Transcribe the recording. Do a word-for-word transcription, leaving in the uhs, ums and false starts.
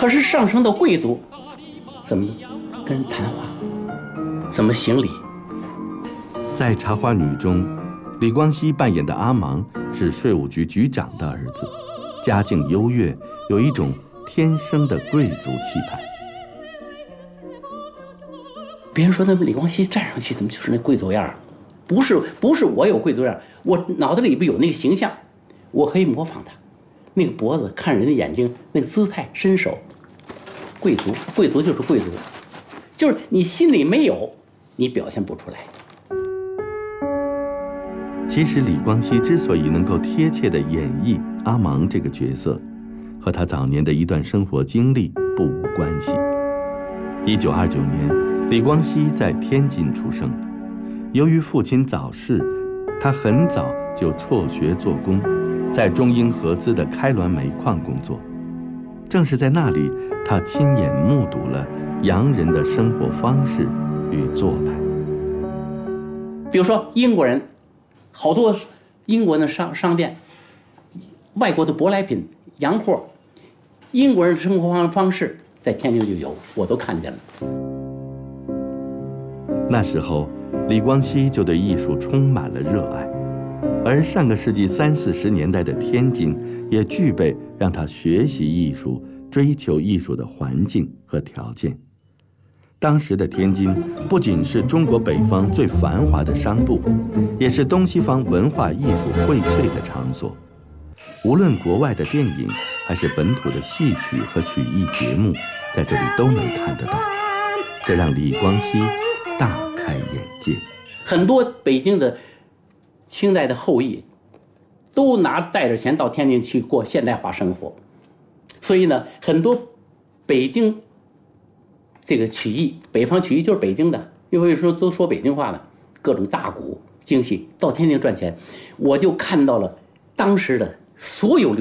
可是上升到贵族，怎么跟人谈话，怎么行礼？ 在《茶花女》中，李光羲扮演的阿芒是税务局局长的儿子，家境优越，有一种天生的贵族气派。 别人说那李光羲站上去怎么就是那贵族样？不是，不是我有贵族样，我脑子里边有那个形象，我可以模仿他。那个脖子，看人的眼睛，那个姿态，伸手，贵族，贵族就是贵族，就是你心里没有，你表现不出来。 其实李光羲之所以能够贴切地演绎阿芒这个角色，和他早年的一段生活经历不无关系。一九二九年，李光羲在天津出生，由于父亲早逝，他很早就辍学做工，在中英合资的开滦煤矿工作。正是在那里，他亲眼目睹了洋人的生活方式与做派。 比如说英国人，好多英国的商商店，外国的舶来品、洋货，英国人生活方方式在天津就有，我都看见了。 那时候，李光羲就对艺术充满了热爱，而上个世纪三四十年代的天津也具备让他学习艺术、追求艺术的环境和条件。当时的天津不仅是中国北方最繁华的商埠，也是东西方文化艺术荟萃的场所。无论国外的电影，还是本土的戏曲和曲艺节目，在这里都能看得到。这让李光羲大开眼界。 很多北京的清代的后裔，都拿带着钱到天津去过现代化生活，所以呢，很多北京这个曲艺，北方曲艺就是北京的，因为说都说北京话呢，各种大鼓、京戏到天津赚钱，我就看到了当时的所有